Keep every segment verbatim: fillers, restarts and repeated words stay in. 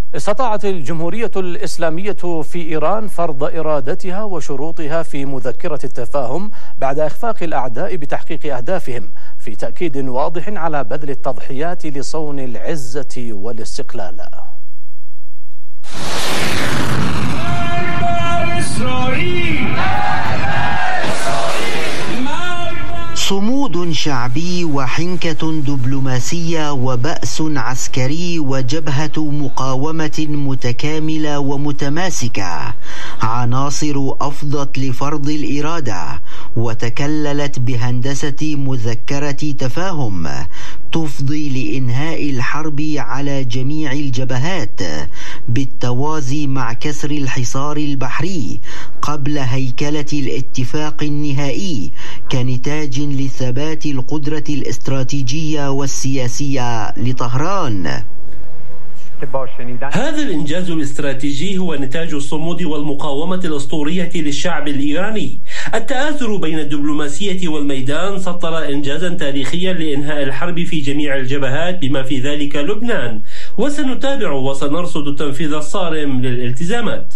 استطاعت الجمهورية الإسلامية في إيران فرض إرادتها وشروطها في مذكرة التفاهم بعد إخفاق الأعداء بتحقيق أهدافهم، في تأكيد واضح على بذل التضحيات لصون العزة والاستقلال. صمود شعبي وحنكة دبلوماسية وبأس عسكري وجبهة مقاومة متكاملة ومتماسكة، عناصر أفضت لفرض الإرادة وتكللت بهندسة مذكرة تفاهم تفضي لإنهاء الحرب على جميع الجبهات بالتوازي مع كسر الحصار البحري قبل هيكلة الاتفاق النهائي كنتاج لثبات القدرة الاستراتيجية والسياسية لطهران. هذا الإنجاز الاستراتيجي هو نتاج الصمود والمقاومة الأسطورية للشعب الإيراني. التآزر بين الدبلوماسية والميدان سطر إنجازا تاريخيا لإنهاء الحرب في جميع الجبهات بما في ذلك لبنان، وسنتابع وسنرصد التنفيذ الصارم للالتزامات.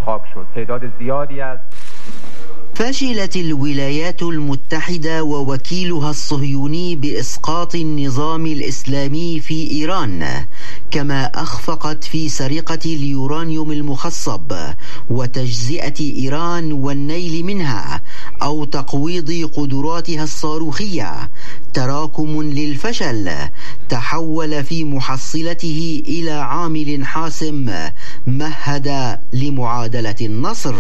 فشلت الولايات المتحدة ووكيلها الصهيوني بإسقاط النظام الإسلامي في إيران، كما أخفقت في سرقة اليورانيوم المخصب وتجزئة إيران والنيل منها أو تقويض قدراتها الصاروخية. تراكم للفشل تحول في محصلته إلى عامل حاسم مهد لمعادلة النصر.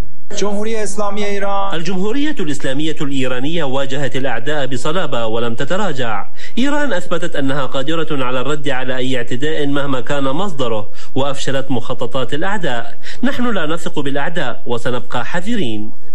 الجمهورية الإسلامية الإيرانية واجهت الأعداء بصلابة ولم تتراجع. إيران أثبتت أنها قادرة على الرد على أي اعتداء مهما كان مصدره، وأفشلت مخططات الأعداء. نحن لا نثق بالأعداء وسنبقى حذرين.